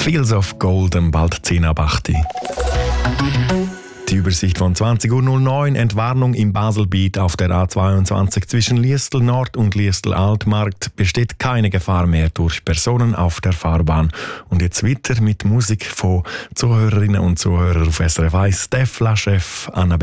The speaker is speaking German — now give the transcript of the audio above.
Fields of Gold, bald 10 ab 8. Die Übersicht von 20.09 Uhr. Entwarnung im Baselbiet auf der A22 zwischen Liestel Nord und Liestel Altmarkt. Besteht keine Gefahr mehr durch Personen auf der Fahrbahn. Und jetzt weiter mit Musik von Zuhörerinnen und Zuhörern auf SRF 1. Steph Laschef, Annabelle